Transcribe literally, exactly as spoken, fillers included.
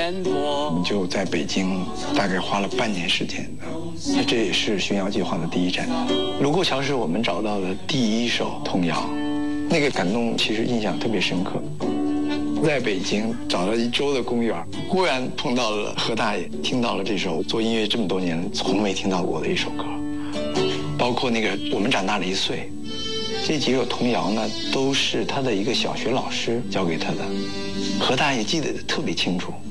烟火。 我们就在北京，大概花了半年时间。那这也是巡瑶计划的第一站。卢沟桥是我们找到的第一首童谣，那个感动其实印象特别深刻。在北京找了一周的公园，忽然碰到了何大爷，听到了这首做音乐这么多年从没听到过的一首歌，包括那个我们长大了一岁，这几首童谣呢都是他的一个小学老师教给他的，何大爷记得特别清楚。